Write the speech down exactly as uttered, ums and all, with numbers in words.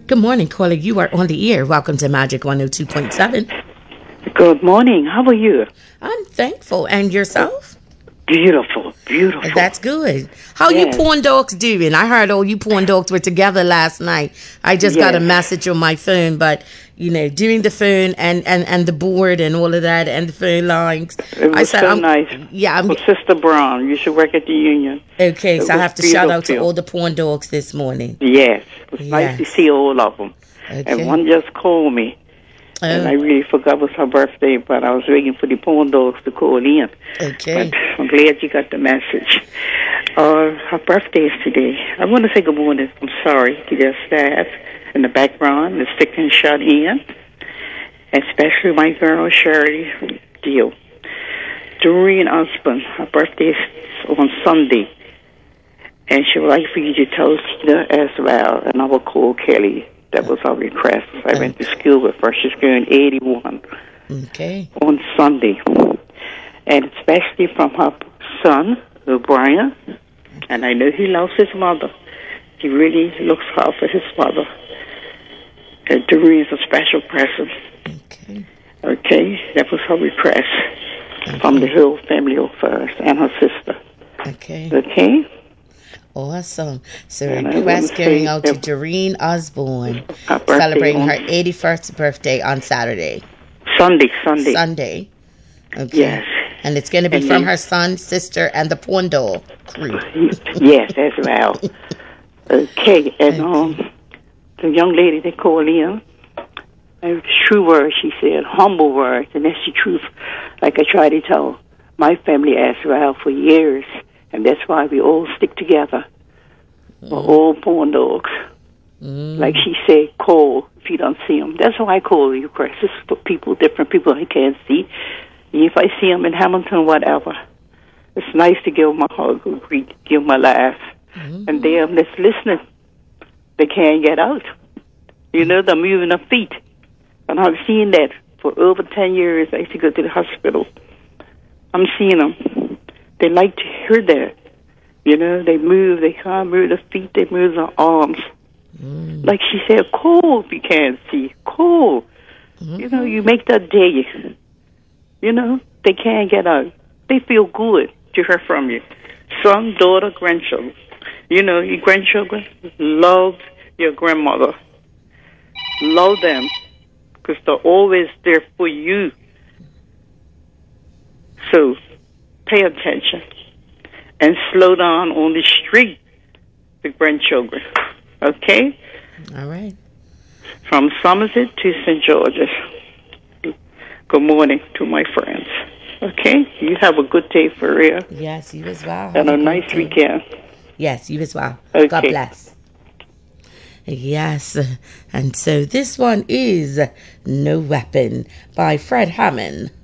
Good morning, caller. You are on the air. Welcome to Magic one oh two point seven. Good morning. How are you? I'm thankful. And yourself? Beautiful, beautiful. That's good. How Yes. you porn dogs doing? I heard all you porn dogs were together last night. I just got a Yes. message on my phone, but you know, doing the phone and, and, and the board and all of that and the phone lines. It was I said, so I'm, nice. Yeah, I'm For Sister Brown, you should work at the union. okay. It So I was have to shout out to beautiful. all the porn dogs this morning. Yes, it was nice to Yes. see all of them. Okay. And one just called me, and I Oh, really forgot it was her birthday, but I was waiting for the porn dogs to call in. okay. But I'm glad you got the message. Uh, her birthday is today. I want to say good morning. I'm sorry to their staff in the background, the sick and shut in, especially my girl Shirley Deal. Doreen Osborne, her birthday is on Sunday, and she would like for you to tell Tina as well, and I will call Kelly. That was our request. I went to school with her. She's going eighty-one Okay. on Sunday, and especially from her son, O'Brien, and I know he loves his mother. He really looks hard for his mother. And Doreen is a special person. Okay. Okay, that was her request from the whole family of hers and her sister. Okay. Okay? Awesome. So And I request wanna say going out to that- Doreen Osborne, Her birthday celebrating on her eighty-first birthday on Saturday, Sunday, Sunday. Sunday. Okay. Yes. And it's going to be And from then- her son, sister, and the porn doll crew. Yes, as well. Okay, and um, the young lady they call in, a true word, she said, humble words, and that's the truth. Like I try to tell my family as well for years, and that's why we all stick together. We're all porn dogs. Mm. Like she said, call if you don't see them. That's why I call you, Chris. This is for people, different people I can't see. If I see them in Hamilton, whatever, it's nice to give them a hug, or greet, give them a laugh. Mm. And them that's listening, they can't get out. You know, they're moving their feet. And I've seen that for over ten years. I used to go to the hospital. I'm seeing them. They like to hear that. You know, they move, they can't move their feet, they move their arms. Mm. Like she said, cool if you can't see. Cool. Mm. You know, you make that day. You know, they can't get out. They feel good to hear from you. Son, daughter, grandchildren. You know, your grandchildren love your grandmother. Love them because they're always there for you. So, pay attention and slow down on the street, the grandchildren. Okay? All right. From Somerset to Saint George's. Good morning to my friends. Okay? You have a good day for real. Yes, you as well. And Have a good nice day. weekend. Yes, you as well. Okay. God bless. Yes. And so this one is No Weapon by Fred Hammond.